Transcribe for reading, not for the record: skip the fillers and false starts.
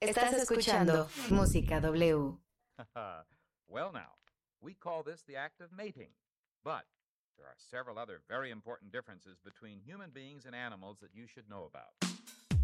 Estás escuchando Música W. Well, now, we call this the act of mating. But there are several other very important differences between human beings and animals that you should know about.